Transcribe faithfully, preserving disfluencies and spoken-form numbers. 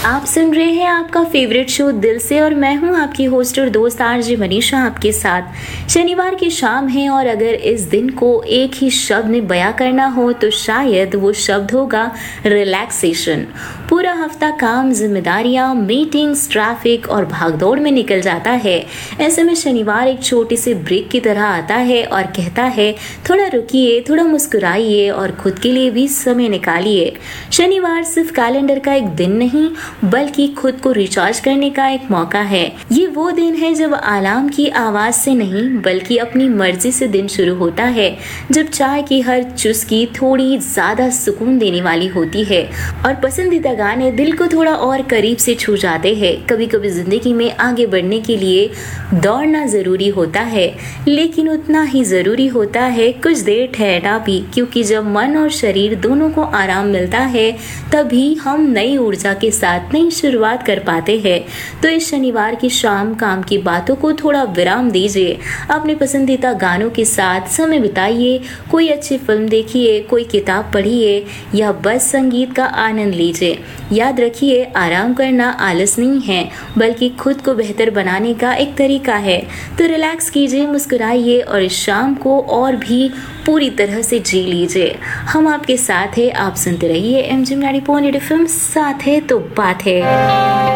आप सुन रहे हैं आपका फेवरेट शो दिल से और मैं हूं आपकी होस्ट और दोस्त आरजे मनीषा आपके साथ। शनिवार की शाम है और अगर इस दिन को एक ही शब्द में बयां करना हो तो शायद वो शब्द होगा रिलैक्सेशन। पूरा हफ्ता काम, जिम्मेदारियां, मीटिंग्स, ट्रैफिक और भागदौड़ में निकल जाता है। ऐसे में शनिवार एक छोटी सी ब्रेक की तरह आता है और कहता है थोड़ा रुकिए, थोड़ा मुस्कुराइए और खुद के लिए भी समय निकालिए। शनिवार सिर्फ कैलेंडर का एक दिन नहीं बल्कि खुद को रिचार्ज करने का एक मौका है। ये वो दिन है जब अलार्म की आवाज से नहीं बल्कि अपनी मर्जी से दिन शुरू होता है, जब चाय की हर चुस्की थोड़ी ज्यादा सुकून देने वाली होती है और पसंदीदा गाने दिल को थोड़ा और करीब से छू जाते हैं। कभी कभी जिंदगी में आगे बढ़ने के लिए दौड़ना जरूरी होता है, लेकिन उतना ही जरूरी होता है कुछ देर ठहरना भी, क्योंकि जब मन और शरीर दोनों को आराम मिलता है तभी हम नई ऊर्जा के साथ नई शुरुआत कर पाते हैं। तो इस शनिवार की शाम काम की बातों को थोड़ा विराम दीजिए, अपने पसंदीदा गानों के साथ समय बिताइए, कोई अच्छी फिल्म देखिए, कोई किताब पढ़िए या बस संगीत का आनंद लीजिए। याद रखिए, आराम करना आलस नहीं है बल्कि खुद को बेहतर बनाने का एक तरीका है। तो रिलैक्स कीजिए, मुस्कुराइए और इस शाम को और भी पूरी तरह से जी लीजिए। हम आपके साथ हैं, आप सुनते रहिए M G ninety point eight F M. साथ है तो बात है।